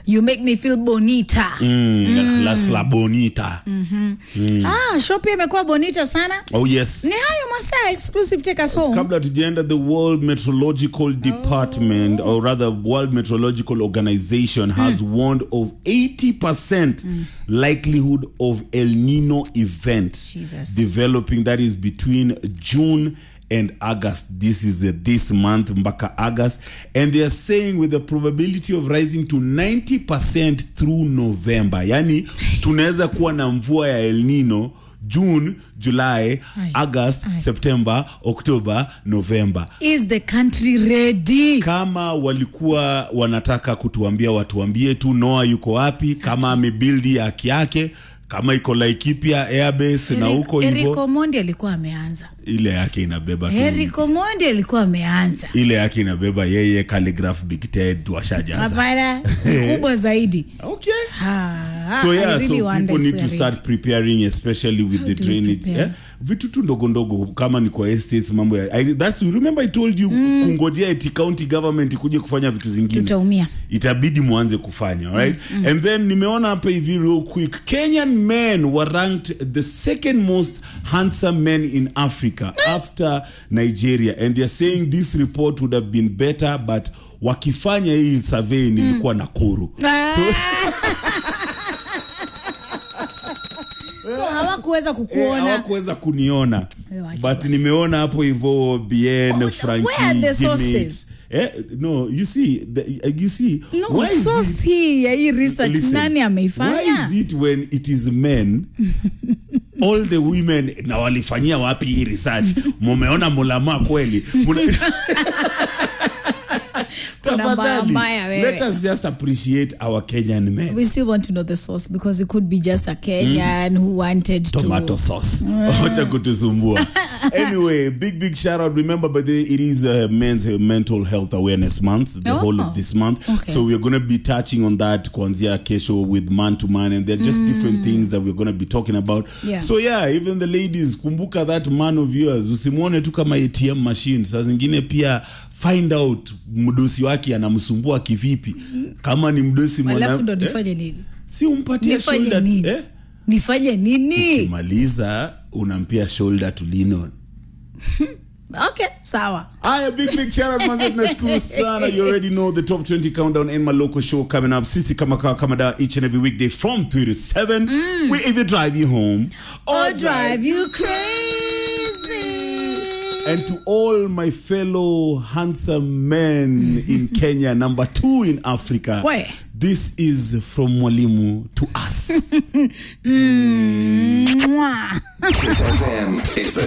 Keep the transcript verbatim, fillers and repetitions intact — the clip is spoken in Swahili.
You make me feel bonita. Mm, mm. La, la bonita. Mm-hmm. Mm. Ah, shopping imekuwa bonita sana. Oh yes. Ni hayo masaa exclusive, take us home. Kabla tujaenda, the World Meteorological Department, oh. or rather World Meteorological Organization has mm. warned of eighty percent mm. likelihood of El Nino events Jesus. developing, that is between June and August. This is uh, this month, mpaka August, and they are saying with the probability of rising to ninety percent through November. Yani tunaweza kuwa na mvua ya El Nino June, July, Aye. August, Aye. September, October, November. Is the country ready? Kama walikuwa wanataka kutuambia, watuambie tu Noah yuko wapi, kama amebuild haki yake, kama iko Laikipia Airbase na huko hivyo. Eric Omondi alikuwa ameanza. Ile yake inabeba tu. Eric Omondi alikuwa ameanza. Ile yake inabeba yeye, Calligraph, Big Ted, washajaza. Hapana, kubwa zaidi. Okay. Ah, so yeah, really so people need to start preparing, especially with How the drainage. Yeah? Vitu tu ndogo ndogo kama ni kwa estates, mambo ya I, that's you remember I told you mm. kungojea eti county government kuje kufanya vitu zingine. Tutaumia. Itabidi muanze kufanya, right? Mm, mm. And then nimeona hapa hivi real quick, Kenyan men were ranked the second most handsome men in Africa after Nigeria, and they're saying this report would have been better, but wakifanya hii survey nilikuwa mm. Nakuru. Ah. So hawakuweza kukuona. Eh, hawakuweza kuniona. But nimeona hapo hivyo Bien, oh, Frankie, where are the sources? Eh, no, you see, the, you see. No, source hii ya hii research listen, nani ameifanya? Why is it when it is men, all the women na walifanyia wapi hii research? Mumeona mulama kweli? Let us just appreciate our Kenyan men. We still want to know the source, because it could be just a Kenyan mm. who wanted tomato to... sauce. Mm. Anyway, big big shout out. Remember, but it is uh, Men's Mental Health Awareness Month, the oh. whole of this month. Okay. So we're going to be touching on that kuanzia kesho with man to man, and there are just mm. different things that we're going to be talking about. Yeah. So yeah, even the ladies, kumbuka that man of yours, usimuone tu kama A T M machine. Saa zingine pia find out mdosi wake anamsumbua kivipi. Kama ni mdosi mwana, alafu ndo nifanye nini? Si umpatie shoulder nini? Eh? Nifanye nini? Ukimaliza unampia shoulder to lean on. Okay, sawa. Aya, big big shout out manze, tunashukuru sana. You already know the top twenty countdown in my local show coming up. Sisi kama kawa kama da each and every weekday from three to seven. Mm. We either drive you home or, or drive you crazy. And to all my fellow handsome men in Kenya, number two in Africa, Where? This is from Mwalimu to us. mm. Kiss F M is the